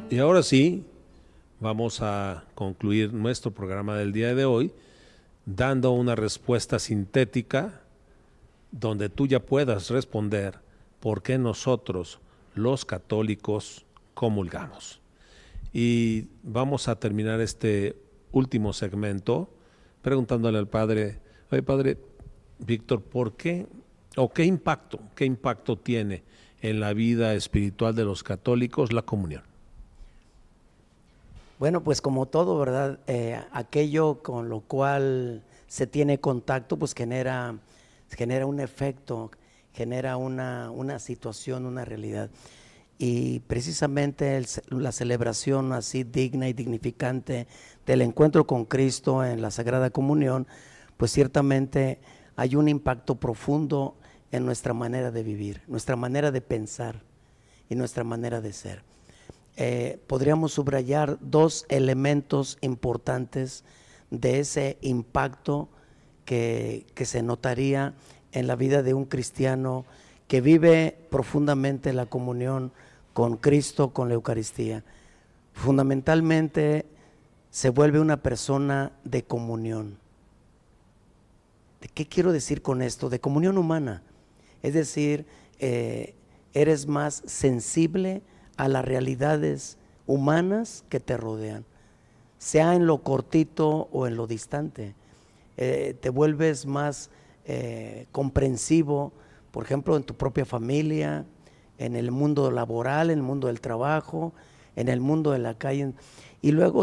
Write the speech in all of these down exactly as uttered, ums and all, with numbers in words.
Y ahora sí, vamos a concluir nuestro programa del día de hoy dando una respuesta sintética donde tú ya puedas responder por qué nosotros, los católicos, comulgamos. Y vamos a terminar este último segmento preguntándole al padre, oye padre Víctor, ¿por qué o qué impacto, qué impacto tiene en la vida espiritual de los católicos la comunión? Bueno, pues como todo, ¿verdad? Eh, aquello con lo cual se tiene contacto, pues genera, genera un efecto, genera una, una situación, una realidad. Y precisamente el, la celebración así digna y dignificante del encuentro con Cristo en la Sagrada Comunión, pues ciertamente hay un impacto profundo en nuestra manera de vivir, nuestra manera de pensar y nuestra manera de ser. Eh, podríamos subrayar dos elementos importantes de ese impacto que, que se notaría en la vida de un cristiano que vive profundamente la comunión con Cristo, con la Eucaristía. Fundamentalmente se vuelve una persona de comunión. ¿De qué quiero decir con esto? De comunión humana. Es decir, eh, eres más sensible a las realidades humanas que te rodean, sea en lo cortito o en lo distante. Eh, te vuelves más eh, comprensivo, por ejemplo, en tu propia familia, en el mundo laboral, en el mundo del trabajo, en el mundo de la calle. Y luego,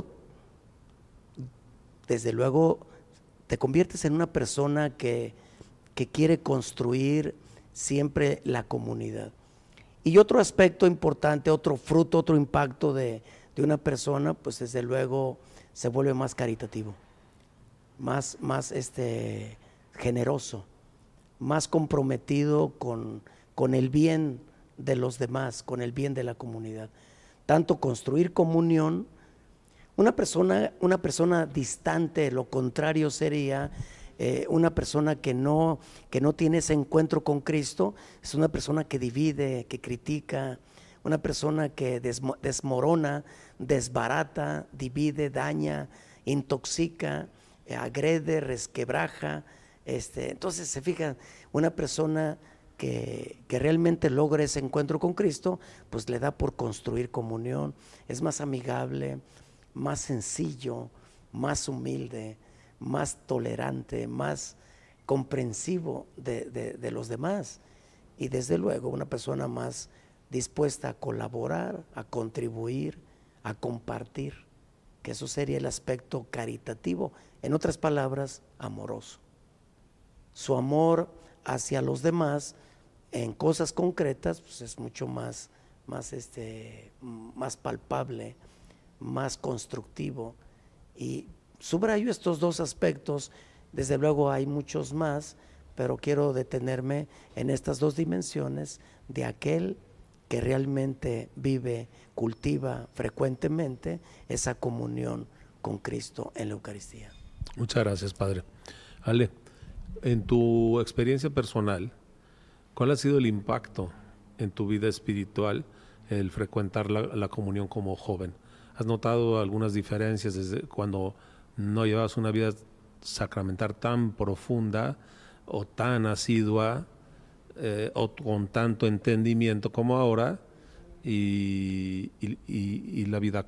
desde luego, te conviertes en una persona que, que quiere construir siempre la comunidad. Y otro aspecto importante, otro fruto, otro impacto de, de una persona, pues desde luego se vuelve más caritativo, más, más este, generoso, más comprometido con, con el bien de los demás, con el bien de la comunidad. Tanto construir comunión, una persona, una persona distante, lo contrario sería Eh, una persona que no, que no tiene ese encuentro con Cristo, es una persona que divide, que critica, una persona que desmo, desmorona, desbarata, divide, daña, intoxica, eh, agrede, resquebraja. Este, entonces se fijan, una persona que, que realmente logra ese encuentro con Cristo, pues le da por construir comunión, es más amigable, más sencillo, más humilde, más tolerante, más comprensivo de, de, de los demás, y desde luego una persona más dispuesta a colaborar, a contribuir, a compartir, que eso sería el aspecto caritativo, en otras palabras, amoroso. Su amor hacia los demás en cosas concretas pues es mucho más, más, este, más palpable, más constructivo. Y subrayo estos dos aspectos, desde luego hay muchos más, pero quiero detenerme en estas dos dimensiones de aquel que realmente vive, cultiva frecuentemente esa comunión con Cristo en la Eucaristía. Muchas gracias, padre. Ale, en tu experiencia personal, ¿cuál ha sido el impacto en tu vida espiritual el frecuentar la, la comunión como joven? ¿Has notado algunas diferencias desde cuando no llevabas una vida sacramental tan profunda o tan asidua eh, o con tanto entendimiento como ahora y, y, y, y la vida